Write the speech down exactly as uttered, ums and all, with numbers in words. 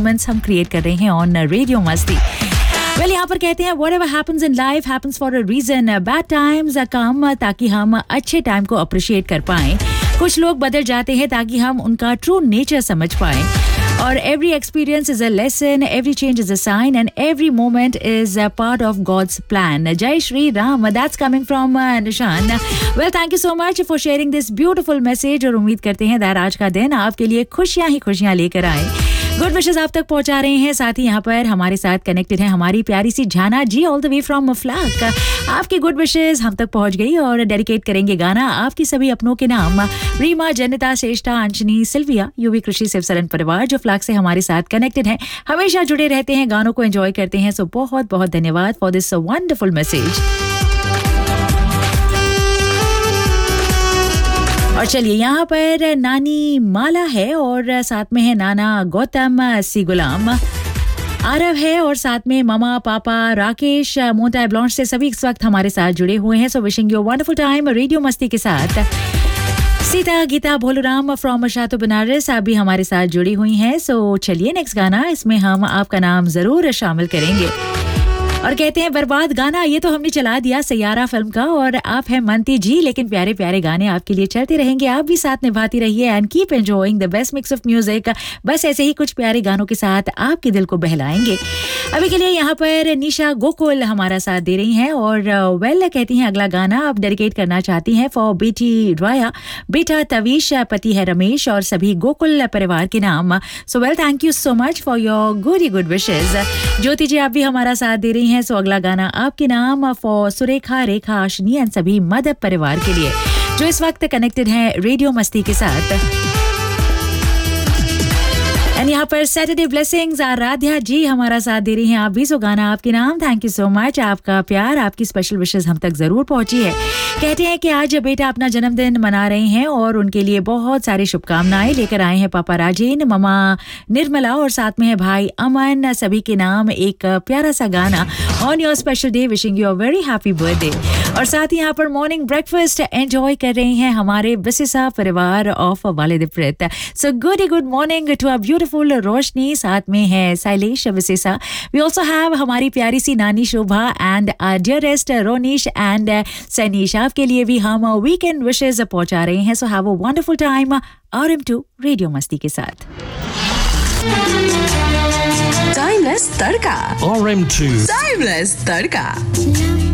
Moments हम create कर रहे हैं ऑन रेडियो मस्ती। वेल यहाँ पर कहते हैं whatever happens in life happens for a reason. Bad times come ताकि हम अच्छे टाइम को अप्रिशिएट कर पाएं। कुछ लोग बदल जाते हैं ताकि हम उनका ट्रू नेचर समझ पाएं। और every experience is a lesson, every change is a sign, and every moment is a part of God's plan. Jai Shri Ram. That's coming from uh, Nishan. Well, thank you so much for sharing this beautiful message. और उम्मीद करते हैं that आज का दिन आपके लिए खुशियां ही खुशियां लेकर आए। गुड विशेस आप तक पहुंचा रहे हैं। साथ ही यहाँ पर हमारे साथ कनेक्टेड है हमारी प्यारी सी झाना जी ऑल द वे फ्रॉम फ्लैक। आपकी गुड विशेस हम तक पहुंच गई और डेडिकेट करेंगे गाना आपकी सभी अपनों के नाम। रीमा, जनिता, श्रेष्ठा, अंशनी, सिल्विया, यूवी, कृषि, शिवसरन परिवार जो फ्लैक से हमारे साथ कनेक्टेड हैं, हमेशा जुड़े रहते हैं, गानों को एंजॉय करते हैं। सो बहुत बहुत धन्यवाद फॉर दिस वंडरफुल मैसेज। और चलिए यहाँ पर नानी माला है और साथ में है नाना गौतम, सी गुलाम, आरव है और साथ में मामा, पापा, राकेश, मोटा ब्लॉन्च से सभी इस वक्त हमारे साथ जुड़े हुए हैं। So wishing you wonderful time radio मस्ती के साथ। सीता, गीता, भोलूराम फ्रॉम शातो बनारस आप भी हमारे साथ जुड़ी हुई हैं। सो चलिए नेक्स्ट गाना, इसमें हम आपका नाम जरूर शामिल करेंगे। और कहते हैं बर्बाद गाना ये तो हमने चला दिया सैयारा फिल्म का और आप हैं मनती जी, लेकिन प्यारे प्यारे गाने आपके लिए चलते रहेंगे। आप भी साथ निभाती रहिए and keep enjoying the best mix of music. बस ऐसे ही कुछ प्यारे गानों के साथ आपके दिल को बहलाएंगे। अभी के लिए यहाँ पर निशा गोकुल हमारा साथ दे रही हैं और वेल कहती हैं अगला गाना आप डेडिकेट करना चाहती हैं फॉर बेटी राया, बेटा तवीश, पति है रमेश और सभी गोकुल परिवार के नाम। So well thank you so much for your good good wishes. ज्योति जी आप भी हमारा साथ दे रही हैं। सो अगला गाना आपके नाम for Surekha, Rekha, Ashni and सभी मदद परिवार के लिए जो इस वक्त कनेक्टेड हैं रेडियो मस्ती के साथ। एंड यहाँ पर सैटरडे ब्लेसिंग्स आराध्या जी हमारा साथ दे रही हैं आप भी। सो गाना आपके नाम, थैंक यू सो मच। आपका प्यार, आपकी स्पेशल विशेस हम तक जरूर पहुंची है। कहते हैं कि आज बेटा अपना जन्मदिन मना रहे हैं और उनके लिए बहुत सारी शुभकामनाएं लेकर आए हैं पापा राजेन, ममा निर्मला और साथ में है भाई अमन, सभी के नाम एक प्यारा सा गाना on your special day, wishing you a very happy birthday. और साथ ही यहाँ पर मॉर्निंग ब्रेकफास्ट एंजॉय कर रहे हैं हमारे बिसिसा परिवार of वालिदप्रित। So good good morning to a beautiful रोशनी, साथ में है शैलेश विशेषा। वी ऑल्सो हैव हमारी प्यारी सी नानी शोभा and dearest Ronish and Sanish. आपके लिए भी हम वीकेंड विशेस पहुंचा रहे हैं। So have a wonderful time R M to radio मस्ती के साथ। Timeless tadka R M to timeless tadka.